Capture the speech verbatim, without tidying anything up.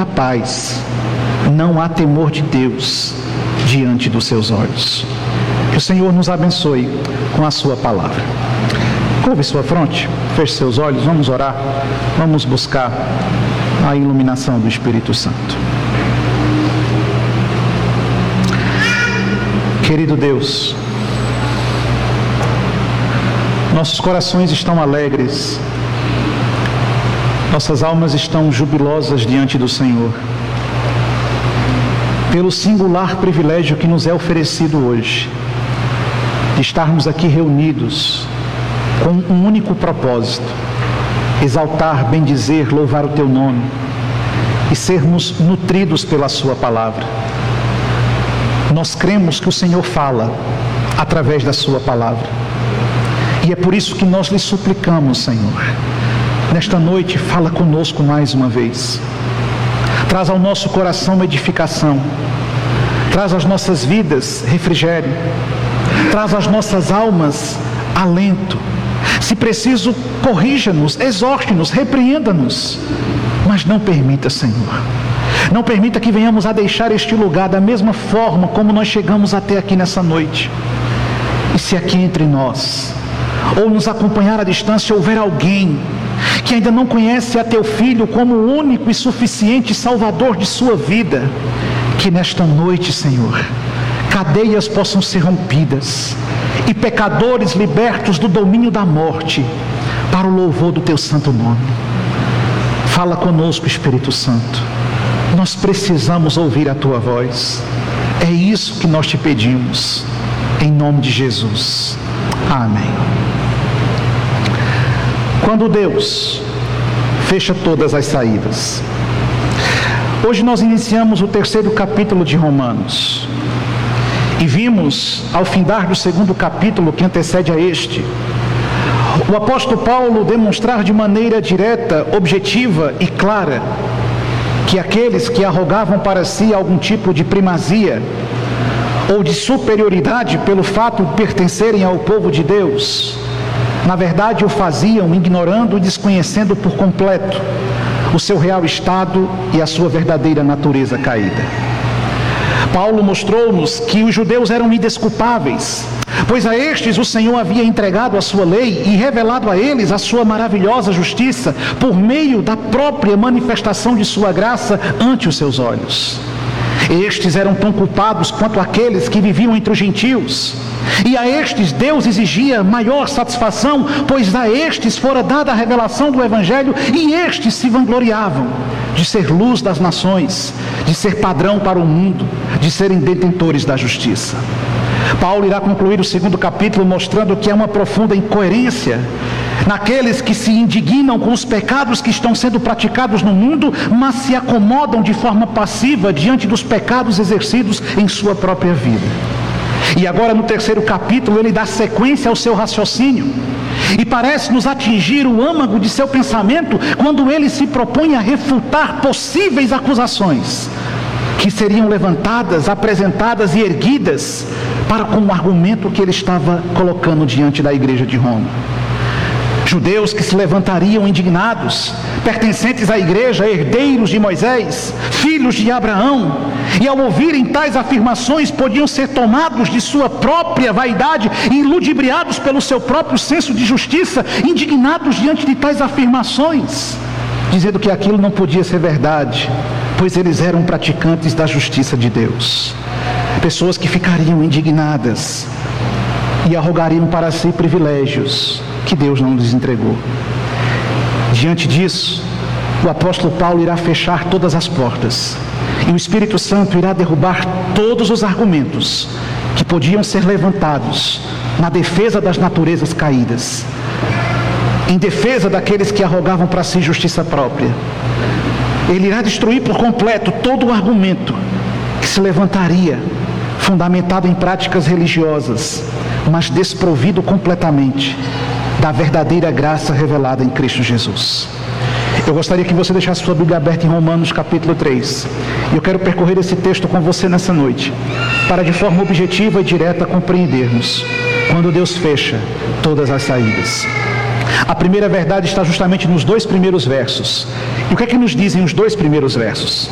há paz, não há temor de Deus diante dos seus olhos. Que o Senhor nos abençoe com a sua palavra. Curve sua fronte, feche seus olhos, vamos orar, vamos buscar a iluminação do Espírito Santo. Querido Deus, nossos corações estão alegres, nossas almas estão jubilosas diante do Senhor, pelo singular privilégio que nos é oferecido hoje, de estarmos aqui reunidos com um único propósito: exaltar, bendizer, louvar o Teu nome e sermos nutridos pela Sua palavra. Nós cremos que o Senhor fala através da Sua palavra, e é por isso que nós lhe suplicamos, Senhor, nesta noite, fala conosco mais uma vez. Traz ao nosso coração edificação, traz às nossas vidas refrigério, traz às nossas almas alento. Se preciso, corrija-nos, exorte-nos, repreenda-nos, mas não permita, Senhor, não permita que venhamos a deixar este lugar da mesma forma como nós chegamos até aqui nessa noite. E se aqui entre nós, ou nos acompanhar à distância, houver alguém que ainda não conhece a Teu Filho como o único e suficiente Salvador de sua vida, que nesta noite, Senhor, cadeias possam ser rompidas e pecadores libertos do domínio da morte, para o louvor do Teu santo nome. Fala conosco, Espírito Santo, nós precisamos ouvir a Tua voz. É isso que nós Te pedimos, em nome de Jesus. Amém. Quando Deus fecha todas as saídas. Hoje nós iniciamos o terceiro capítulo de Romanos e vimos, ao findar do segundo capítulo que antecede a este, o apóstolo Paulo demonstrar de maneira direta, objetiva e clara que aqueles que arrogavam para si algum tipo de primazia ou de superioridade pelo fato de pertencerem ao povo de Deus, na verdade o faziam ignorando e desconhecendo por completo o seu real estado e a sua verdadeira natureza caída. Paulo mostrou-nos que os judeus eram indesculpáveis, pois a estes o Senhor havia entregado a sua lei e revelado a eles a sua maravilhosa justiça por meio da própria manifestação de sua graça ante os seus olhos. Estes eram tão culpados quanto aqueles que viviam entre os gentios, e a estes Deus exigia maior satisfação, pois a estes fora dada a revelação do Evangelho, e estes se vangloriavam de ser luz das nações, de ser padrão para o mundo, de serem detentores da justiça. Paulo irá concluir o segundo capítulo mostrando que há uma profunda incoerência naqueles que se indignam com os pecados que estão sendo praticados no mundo, mas se acomodam de forma passiva diante dos pecados exercidos em sua própria vida. E agora no terceiro capítulo ele dá sequência ao seu raciocínio e parece nos atingir o âmago de seu pensamento quando ele se propõe a refutar possíveis acusações que seriam levantadas, apresentadas e erguidas para com o argumento que ele estava colocando diante da igreja de Roma. Judeus que se levantariam indignados, pertencentes à igreja, herdeiros de Moisés, filhos de Abraão, e ao ouvirem tais afirmações podiam ser tomados de sua própria vaidade e ludibriados pelo seu próprio senso de justiça, indignados diante de tais afirmações, dizendo que aquilo não podia ser verdade, pois eles eram praticantes da justiça de Deus. Pessoas que ficariam indignadas e arrogariam para si privilégios que Deus não lhes entregou. Diante disso, o apóstolo Paulo irá fechar todas as portas e o Espírito Santo irá derrubar todos os argumentos que podiam ser levantados na defesa das naturezas caídas, em defesa daqueles que arrogavam para si justiça própria. Ele irá destruir por completo todo o argumento que se levantaria fundamentado em práticas religiosas, mas desprovido completamente da verdadeira graça revelada em Cristo Jesus. Eu gostaria que você deixasse sua Bíblia aberta em Romanos capítulo três. E eu quero percorrer esse texto com você nessa noite, para de forma objetiva e direta compreendermos quando Deus fecha todas as saídas. A primeira verdade está justamente nos dois primeiros versos. E o que é que nos dizem os dois primeiros versos?